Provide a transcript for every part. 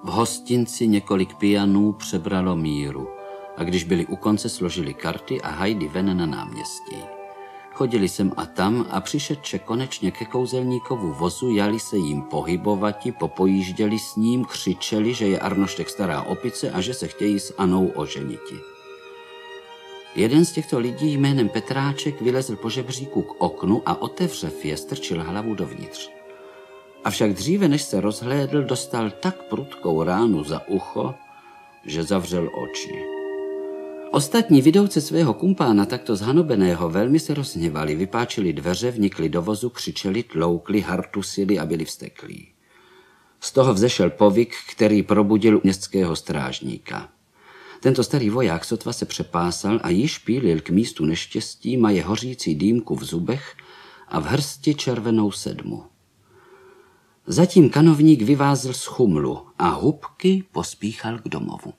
V hostinci několik pijanů přebralo míru a když byli u konce, složili karty a hajdy ven na náměstí. Chodili sem a tam a přišedče konečně ke kouzelníkovu vozu, jali se jim pohybovati, popojížděli s ním, křičeli, že je Arnoštek stará opice a že se chtějí s Anou oženiti. Jeden z těchto lidí jménem Petráček vylezl po žebříku k oknu a otevřev je, strčil hlavu dovnitř. Avšak dříve, než se rozhlédl, dostal tak prudkou ránu za ucho, že zavřel oči. Ostatní vidouce svého kumpána takto zhanobeného velmi se rozhněvali, vypáčili dveře, vnikli do vozu, křičeli, tloukli, hartusili a byli vzteklí. Z toho vzešel povyk, který probudil městského strážníka. Tento starý voják sotva se přepásal a již pílil k místu neštěstí, maje hořící dýmku v zubech a v hrsti červenou sedmu. Zatím kanovník vyvázl z chumlu a hubky pospíchal k domovu.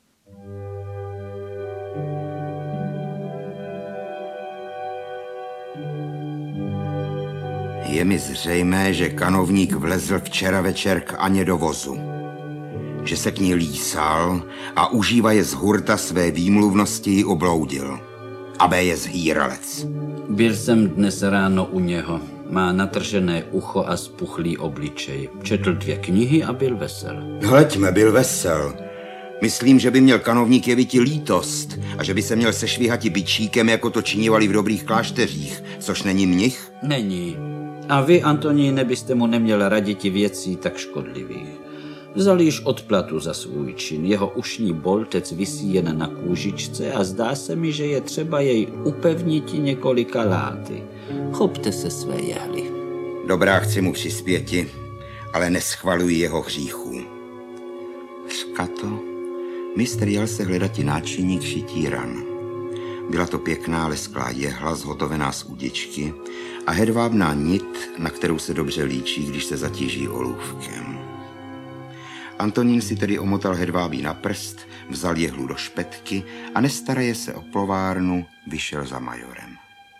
Je mi zřejmé, že kanovník vlezl včera večer k Aně do vozu. Že se k ní lísal a užívaje z hurta své výmluvnosti ji obloudil. Abe je zhýralec. Byl jsem dnes ráno u něho. Má natržené ucho a spuchlý obličej. Četl 2 knihy a byl vesel. Hleďme, byl vesel. Myslím, že by měl kanovník jeviti lítost a že by se měl sešvihati bičíkem, jako to činívali v dobrých klášteřích, což není mnich? Není. A vy, Antoníne, byste mu neměl raditi věcí tak škodlivých. Vzal již odplatu za svůj čin. Jeho ušní boltec visí jen na kůžičce a zdá se mi, že je třeba jej upevniti několika láty. Chopte se své jehly. Dobrá, chci mu přispěti, ale neschvaluji jeho hříchů. Škato, mistr jel se hledati náčinník šití ran. Byla to pěkná lesklá jehla zhotovená z udičky a hedvábná nit, na kterou se dobře líčí, když se zatíží olůvkem. Antonín si tedy omotal hedvábí na prst, vzal jehlu do špetky a nestaraje se o plovárnu, vyšel za majorem.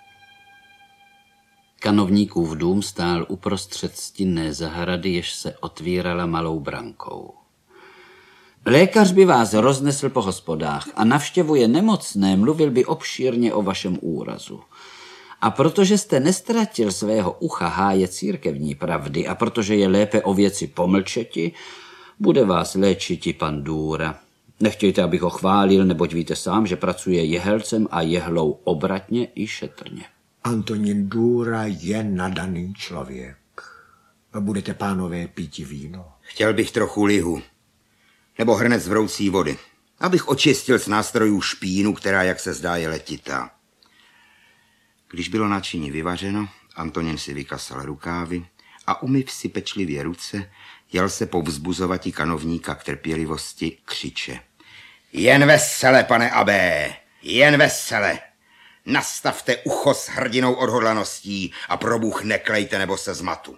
Kanovníkův dům stál uprostřed stinné zahrady, jež se otvírala malou brankou. Lékař by vás roznesl po hospodách a navštěvuje nemocné, mluvil by obšírně o vašem úrazu. A protože jste nestratil svého ucha háje církevní pravdy a protože je lépe o věci pomlčeti, bude vás léčiti pan Důra. Nechtějte, abych ho chválil, neboť víte sám, že pracuje jehelcem a jehlou obratně i šetrně. Antonín Důra je nadaný člověk. Budete, pánové, píti víno? Chtěl bych trochu lihu, nebo hrnec vroucí vody, abych očistil z nástrojů špínu, která, jak se zdá, je letitá. Když bylo náčiní vyvařeno, Antonín si vykasal rukávy a umyv si pečlivě ruce, jel se povzbuzovati kanovníka k trpělivosti, křiče. Jen vesele, pane Abé, jen vesele. Nastavte ucho s hrdinou odhodlaností a pro Bůh neklejte nebo se zmatu.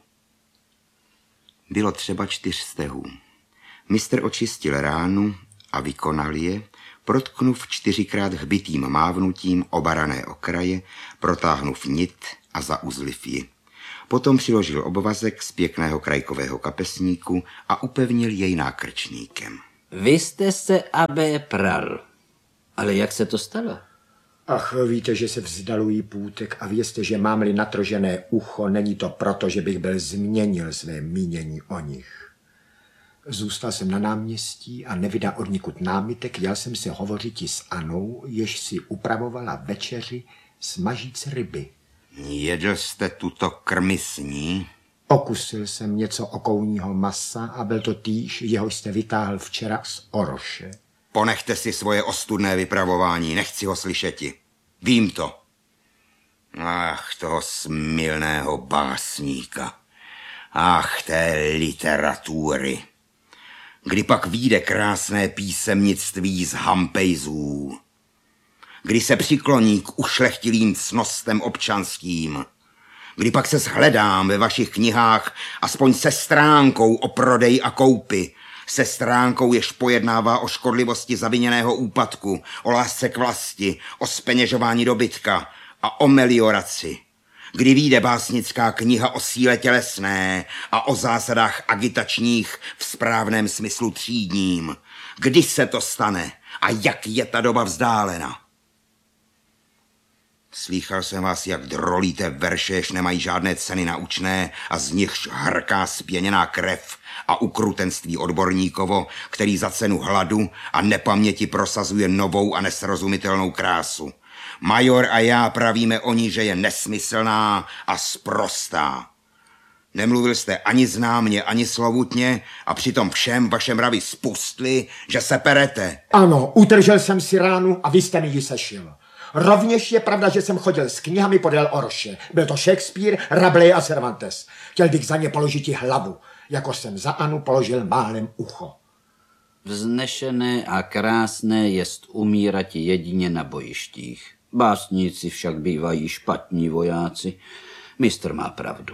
Bylo třeba 4 stehů. Mistr očistil ránu a vykonal je, protknuv 4krát hbitým mávnutím obarané okraje, protáhnuv nit a zauzliv ji. Potom přiložil obvazek z pěkného krajkového kapesníku a upevnil jej nákrčníkem. Vy jste se, Abé, pral. Ale jak se to stalo? Ach, víte, že se vzdalují půtek a vězte, že mám-li natržené ucho, není to proto, že bych byl změnil své mínění o nich. Zůstal jsem na náměstí a nevydá odnikud námitek, jel jsem si hovořiti s Anou, jež si upravovala večeři smažíc ryby. Jedl jste tuto krmi s ní? Okusil jsem něco okouního masa a byl to týž, jehož jste vytáhl včera z oroše. Ponechte si svoje ostudné vypravování, nechci ho slyšeti. Vím to. Ach, toho smilného básníka. Ach, té literatury. Kdy pak vyjde krásné písemnictví z Hampejzů. Kdy se přikloní k ušlechtilým cnostem občanským. Kdy pak se shledám ve vašich knihách aspoň se stránkou o prodej a koupi, se stránkou, jež pojednává o škodlivosti zaviněného úpadku, o lásce k vlasti, o zpeněžování dobytka a o melioraci. Kdy vyjde básnická kniha o síle tělesné a o zásadách agitačních v správném smyslu třídním? Kdy se to stane a jak je ta doba vzdálena? Slýchal jsem vás, jak drolíte verše, jež nemají žádné ceny naučné a z nichž hrká spěněná krev a ukrutenství odborníkovo, který za cenu hladu a nepaměti prosazuje novou a nesrozumitelnou krásu. Major a já pravíme o ní, že je nesmyslná a sprostá. Nemluvil jste ani známně, ani slovutně a přitom všem vaše mravy spustly, že se perete. Ano, utržel jsem si ránu a vy jste mi ji sešil. Rovněž je pravda, že jsem chodil s knihami podél Oroše. Byl to Shakespeare, Rabelais a Cervantes. Chtěl bych za ně položit i hlavu, jako jsem za Anu položil málem ucho. Vznešené a krásné jest umírati jedině na bojištích. Básníci však bývají špatní vojáci. Mistr má pravdu.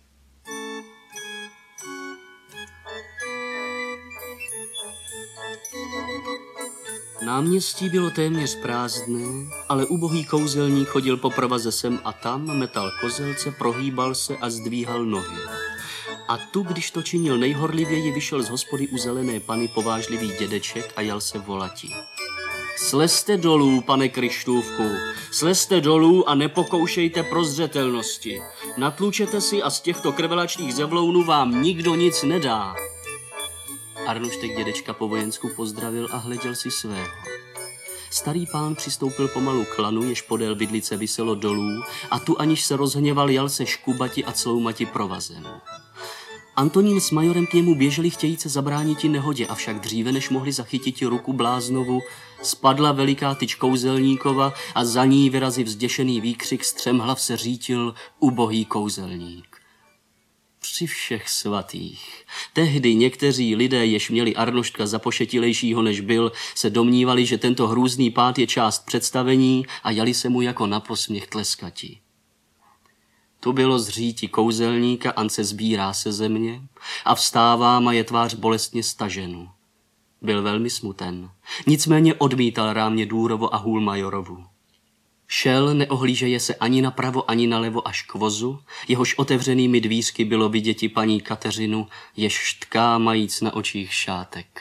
Náměstí bylo téměř prázdné, ale ubohý kouzelník chodil po provaze sem a tam, metal kozelce, prohýbal se a zdvíhal nohy. A tu, když to činil nejhorlivěji, vyšel z hospody u zelené pany povážlivý dědeček a jal se volati. Slezte dolů, pane Kryštůvku, slezte dolů a nepokoušejte prozřetelnosti. Natlučete si a z těchto krvelačných zevlounů vám nikdo nic nedá. Arnoštek dědečka po vojensku pozdravil a hleděl si svého. Starý pán přistoupil pomalu k lanu, jež podél bydlice viselo dolů, a tu aniž se rozhněval, jal se škubati a cloumati provazem. Antonín s majorem k němu běželi chtějíce zabrániti nehodě, avšak dříve, než mohli zachytiti ruku bláznovu, spadla veliká tyč kouzelníkova a za ní vyrazив zděšený výkřik střemhlav se řítil ubohý kouzelník. Při všech svatých. Tehdy někteří lidé, jež měli Arnoštka za pošetilejšího než byl, se domnívali, že tento hrůzný pád je část představení a jali se mu jako na posměch tleskati. Tu bylo zříti kouzelníka, an se sbírá se země a vstává, má je tvář bolestně staženu. Byl velmi smuten, nicméně odmítal rámě Důrovo a hůl majorovu. Šel, neohlížeje se ani napravo, ani nalevo až k vozu, jehož otevřenými dvířky bylo viděti paní Kateřinu, jež štká majíc na očích šátek.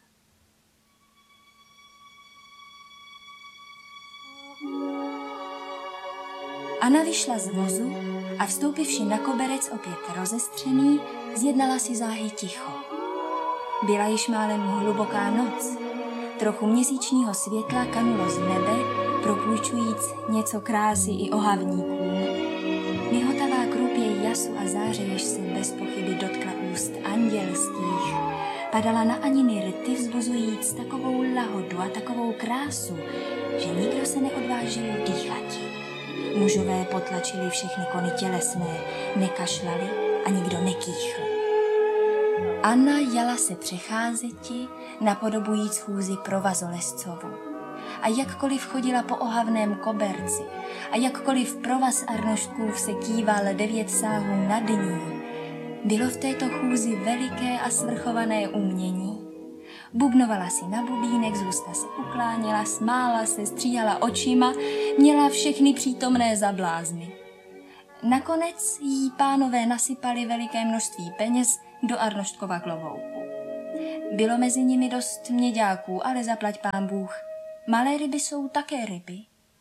Anna vyšla z vozu a vstoupivši na koberec opět rozestřený, zjednala si záhy ticho. Byla již málem hluboká noc. Trochu měsíčního světla kanulo z nebe, propůjčujíc něco krásy i ohavníkům. Mihotavá krupě jasu a záře, jež se bez pochyby dotkla úst andělských, padala na Aniny rty, vzbuzujíc takovou lahodu a takovou krásu, že nikdo se neodvážil dýchati. Mužové potlačili všechny kony tělesné, nekašlali a nikdo nekýchl. Anna jala se přecházeti, napodobujíc chůzi provazolescovu. A jakkoliv chodila po ohavném koberci a jakkoliv provaz Arnoštkův se kýval 9 sáhů nad ní, bylo v této chůzi veliké a svrchované umění. Bubnovala si na bubínek, z husta se ukláněla, smála se, stříhala očima, měla všechny přítomné za blázny. Nakonec jí pánové nasypali veliké množství peněz do Arnoštkova klobouku. Bylo mezi nimi dost měďáků, ale zaplať pán Bůh, malé ryby jsou také ryby.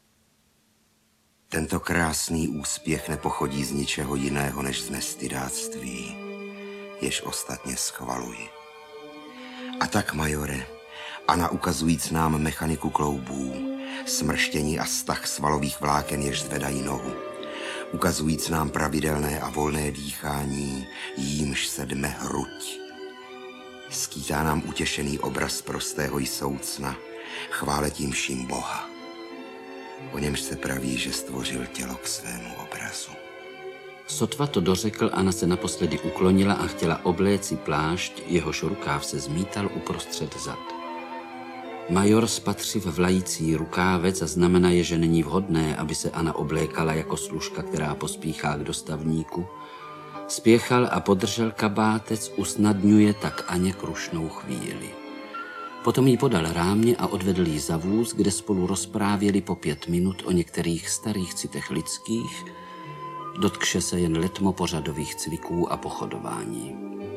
Tento krásný úspěch nepochodí z ničeho jiného než z nestydáctví, jež ostatně schvaluji. A tak, majore, Anna ukazujíc nám mechaniku kloubů, smrštění a stah svalových vláken, jež zvedají nohu, ukazujíc nám pravidelné a volné dýchání, jímž se dme hruď. Skýtá nám utěšený obraz prostého jsoucna, chváletím vším Boha. O němž se praví, že stvořil tělo k svému obrazu. Sotva to dořekl, Anna se naposledy uklonila a chtěla obléci plášť, jehož rukáv se zmítal uprostřed zad. Major spatřiv vlající rukávec a znamenaje, že není vhodné, aby se Anna oblékala jako služka, která pospíchá k dostavníku, spěchal a podržel kabátec, usnadňuje tak Aně krušnou chvíli. Potom jí podal rámě a odvedl jí za vůz, kde spolu rozprávěli po 5 minut o některých starých citech lidských Dotkše se jen letmo pořadových cviků a pochodování.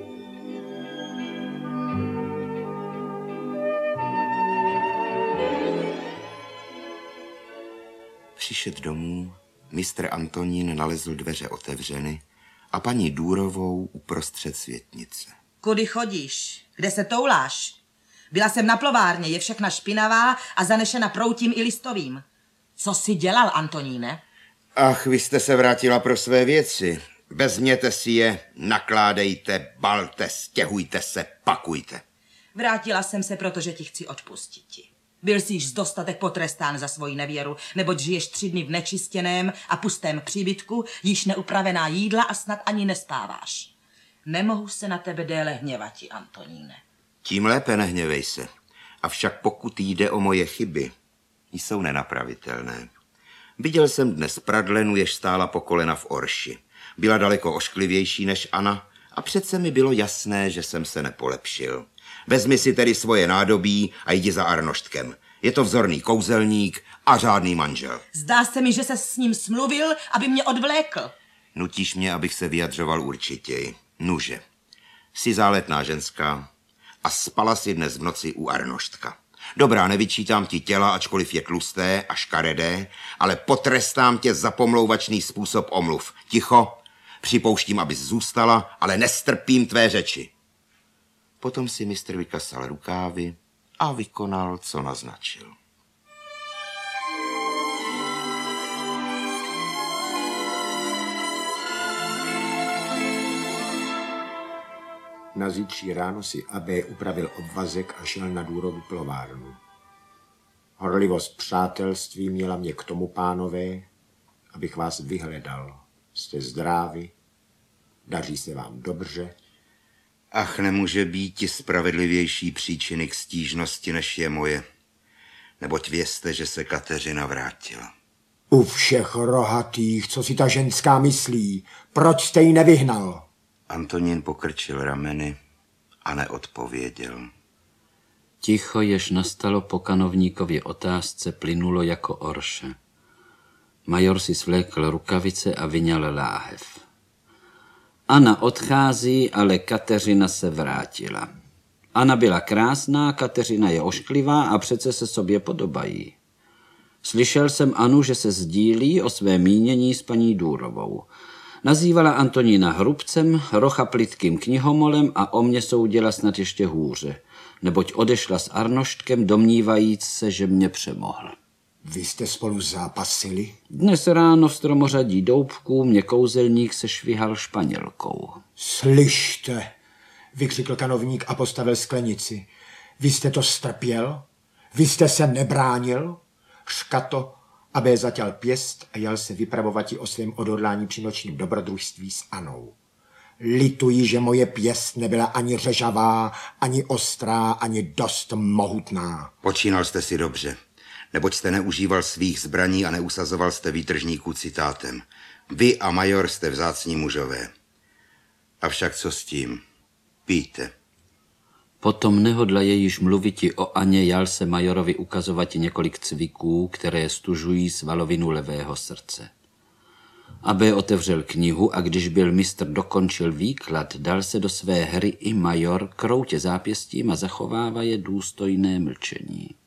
Přišet domů, mistr Antonín nalezl dveře otevřeny a paní Důrovou uprostřed světnice. Kudy chodíš? Kde se touláš? Byla jsem na plovárně, je všechna špinavá a zanešena proutím i listovým. Co jsi dělal, Antoníne? Ach, vy jste se vrátila pro své věci. Vezměte si je, nakládejte, balte, stěhujte se, pakujte. Vrátila jsem se, protože ti chci odpustit. Byl jsi již dostatek potrestán za svoji nevěru, neboť žiješ 3 dny v nečistěném a pustém příbytku, již neupravená jídla a snad ani nespáváš. Nemohu se na tebe déle hněvati, Antoníne. Tím lépe nehněvej se. Avšak pokud jde o moje chyby, jsou nenapravitelné. Viděl jsem dnes Pradlenu, jež stála po kolena v Orši. Byla daleko ošklivější než Anna a přece mi bylo jasné, že jsem se nepolepšil. Vezmi si tedy svoje nádobí a jdi za Arnoštkem. Je to vzorný kouzelník a řádný manžel. Zdá se mi, že se s ním smluvil, aby mě odvlékl. Nutíš mě, abych se vyjadřoval určitěji. Nuže, jsi záletná ženská a spala si dnes v noci u Arnoštka. Dobrá, nevyčítám ti těla, ačkoliv je tlusté a škaredé, ale potrestám tě za pomlouvačný způsob omluv. Ticho, připouštím, abys zůstala, ale nestrpím tvé řeči. Potom si mistr vykasal rukávy a vykonal, co naznačil. Na zítří ráno si abbé upravil obvazek a šel na Důrovu plovárnu. Horlivost přátelství měla mě k tomu, pánové, abych vás vyhledal. Jste zdraví, daří se vám dobře. Ach, nemůže být spravedlivější příčiny k stížnosti, než je moje. Neboť vězte, že se Kateřina vrátila. U všech rohatých, co si ta ženská myslí, proč jste ji nevyhnal? Antonín pokrčil rameny a neodpověděl. Ticho, jež nastalo po kanovníkově otázce, plynulo jako orše. Major si svlékl rukavice a vyňal láhev. Anna odchází, ale Kateřina se vrátila. Anna byla krásná, Kateřina je ošklivá a přece se sobě podobají. Slyšel jsem Anu, že se sdílí o své mínění s paní Důrovou. Nazývala Antonína hrubcem, Rocha plytkým knihomolem a o mě soudila snad ještě hůře, neboť odešla s Arnoštkem, domnívajíc se, že mě přemohl. Vy jste spolu zápasili? Dnes ráno v stromořadí doubků mě kouzelník sešvihal Španělkou. Slyšte, vykřikl kanovník a postavil sklenici. Vy jste to strpěl? Vy jste se nebránil? Škato, abbé zatěl pěst a jel se vypravovati o svém odhodlání při nočním dobrodružství s Anou. Lituji, že moje pěst nebyla ani řežavá, ani ostrá, ani dost mohutná. Počínal jste si dobře, neboť jste neužíval svých zbraní a neusazoval jste výtržníků citátem. Vy a major jste vzácní mužové. Avšak co s tím? Pijte. Potom nehodlaje již mluviti o Aně, jal se majorovi ukazovati několik cviků, které stužují svalovinu levého srdce. Abbé otevřel knihu a když byl mistr dokončil výklad, dal se do své hry i major, kroutě zápěstím a zachovává je důstojné mlčení.